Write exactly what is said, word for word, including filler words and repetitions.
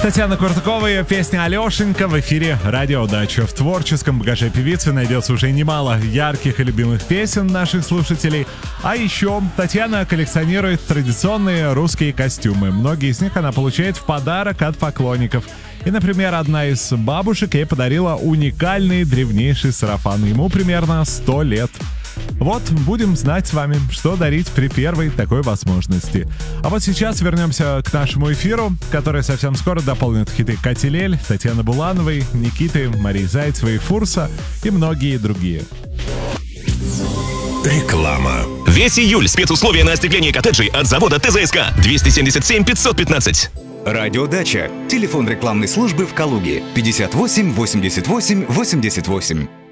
Татьяна Куртакова и песня «Алешенька» в эфире «Радио Дача». В творческом багаже певицы найдется уже немало ярких и любимых песен наших слушателей. А еще Татьяна коллекционирует традиционные русские костюмы. Многие из них она получает в подарок от поклонников. И, например, одна из бабушек ей подарила уникальный древнейший сарафан. Ему примерно сто лет. Вот, будем знать с вами, что дарить при первой такой возможности. А вот сейчас вернемся к нашему эфиру, который совсем скоро дополнит хиты Кати Лель, Татьяны Булановой, Никиты, Марии Зайцевой, Фурса и многие другие. Реклама. Весь июль спецусловия на остекление коттеджей от завода ТЗСК. двести семьдесят семь пятьсот пятнадцать. Радио Дача. Телефон рекламной службы в Калуге. пятьдесят восемь восемьдесят восемь восемьдесят восемь.